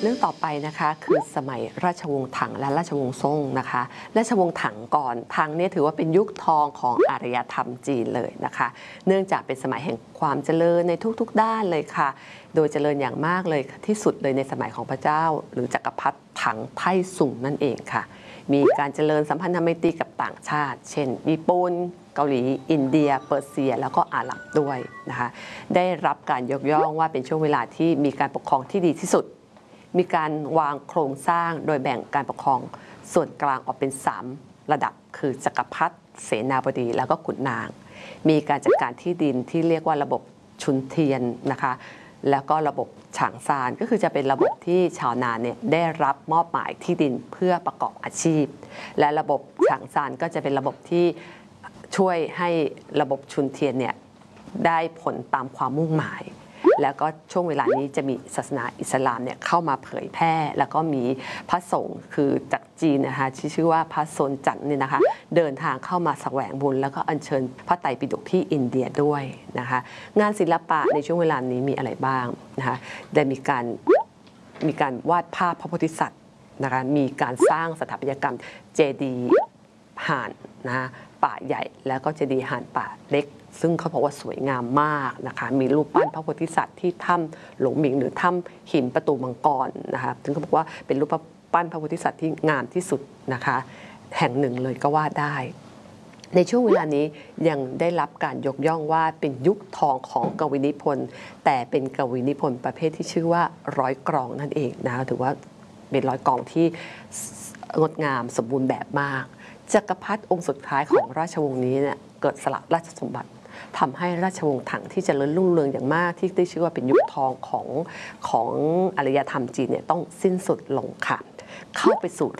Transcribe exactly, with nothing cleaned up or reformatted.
เรื่องต่อไปนะคะคือสมัยราชวงศ์ถังและราชวงศ์ซ่งนะคะราชวงศ์ถังก่อนถังเนี่ยถือว่าเป็นยุคทองของอารยธรรมจีนเลยนะคะเนื่องจากเป็นสมัยแห่งความเจริญในทุกๆด้านเลยค่ะโดยเจริญอย่างมากเลยที่สุดเลยในสมัยของพระเจ้าหรือจักรพรรดิถังไทซุงนั่นเองค่ะมีการเจริญสัมพันธไมตรีกับต่างชาติเช่นญี่ปุ่นเกาหลีอินเดียเปอร์เซียแล้วก็อาหรับด้วยนะคะได้รับการยกย่องว่าเป็นช่วงเวลาที่มีการปกครองที่ดีที่สุดมีการวางโครงสร้างโดยแบ่งการปกครองส่วนกลางออกเป็นสามระดับคือจักรพรรดิเสนาบดีแล้วก็ขุนนางมีการจัดการที่ดินที่เรียกว่าระบบชุนเทียนนะคะแล้วก็ระบบฉางซานก็คือจะเป็นระบบที่ชาวนาเนี่ยได้รับมอบหมายที่ดินเพื่อประกอบอาชีพและระบบฉางซานก็จะเป็นระบบที่ช่วยให้ระบบชุนเทียนเนี่ยได้ผลตามความมุ่งหมายแล้วก็ช่วงเวลานี้จะมีศาสนาอิสลามเนี่ยเข้ามาเผยแพร่แล้วก็มีพระสงฆ์คือจากจีนนะคะที่ชื่อว่าพระโซนจันทร์เนี่ยนะคะเดินทางเข้ามาแสวงบุญแล้วก็อัญเชิญพระไตรปิฎกที่อินเดียด้วยนะคะงานศิลปะในช่วงเวลานี้มีอะไรบ้างนะคะได้มีการมีการวาดภาพพระโพธิสัตว์นะคะมีการสร้างสถาปัตยกรรมเจดีย์ห่านนะป่าใหญ่แล้วก็เจดีย์ห่านป่าเล็กซึ่งเขาบอกว่าสวยงามมากนะคะมีรูปปั้นพระโพธิสัตว์ที่ถ้ำหลงหมิงหรือถ้ำหินประตูมังกรนะคะซึ่งเขาบอกว่าเป็นรูปปั้นพระโพธิสัตว์ที่งามที่สุดนะคะแห่งหนึ่งเลยก็ว่าได้ในช่วงเวลานี้ยังได้รับการยกย่องว่าเป็นยุคทองของกวีนิพนธ์แต่เป็นกวีนิพนธ์ประเภทที่ชื่อว่าร้อยกลองนั่นเองนะคะถือว่าเป็นร้อยกลองที่งดงามสมบูรณ์แบบมากจักรพรรดิองค์สุดท้ายของราชวงศ์นี้เนี่ยเกิดสละราชสมบัติทำให้ราชวงศ์ถังที่เจริญรุ่งเรืองอย่างมากที่ได้ชื่อว่าเป็นยุคทองของของอารยธรรมจีนเนี่ยต้องสิ้นสุดลงค่ะเข้าไปสู่